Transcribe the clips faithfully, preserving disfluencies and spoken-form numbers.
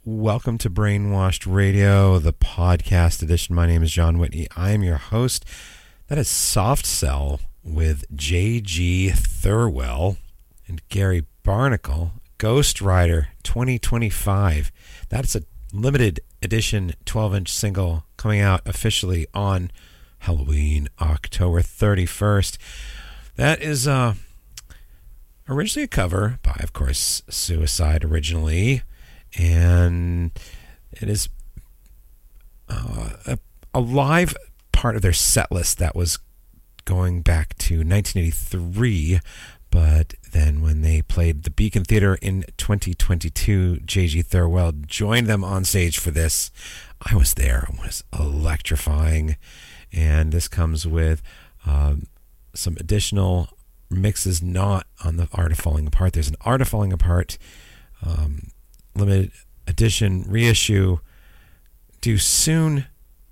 Welcome to Brainwashed Radio, the podcast edition. My name is John Whitney. I am your host. That is Soft Cell with J G Thirlwell and Gary Barnacle, Ghost Rider twenty twenty-five. That's a limited edition twelve-inch single coming out officially on Halloween, October thirty-first. That is uh, originally a cover by, of course, Suicide originally, and it is uh, a, a live part of their set list that was going back to nineteen eighty-three, but then when they played the Beacon Theater in twenty twenty-two, J G Thirlwell joined them on stage for this. I was there. It was electrifying, and this comes with um, some additional mixes not on the Art of Falling Apart. There's an Art of Falling Apart um, limited edition reissue due soon,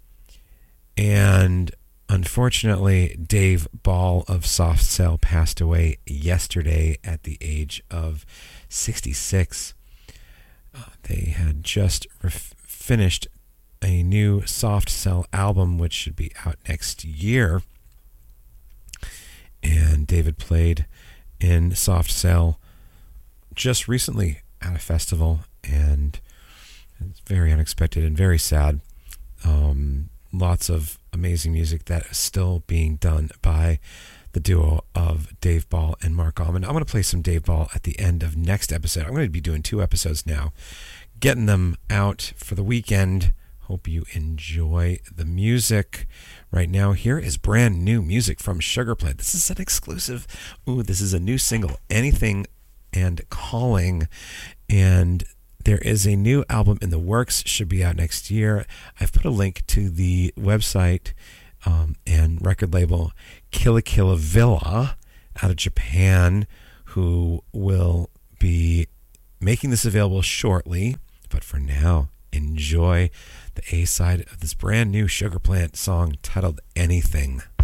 and unfortunately Dave Ball of Soft Cell passed away yesterday at the age of sixty-six. Uh, they had just ref- finished a new Soft Cell album which should be out next year, and David played in Soft Cell just recently at a festival, and it's very unexpected and very sad. Um, lots of amazing music that is still being done by the duo of Dave Ball and Mark Allman. I'm going to play some Dave Ball at the end of next episode. I'm going to be doing two episodes now, getting them out for the weekend. Hope you enjoy the music. Right now, here is brand new music from Sugarplant. This is an exclusive. Ooh, this is a new single, Anything and Calling. And there is a new album in the works, should be out next year. I've put a link to the website um, and record label Killa Killa Villa out of Japan, who will be making this available shortly. But for now, enjoy the A-side of this brand new Sugarplant song titled Anything.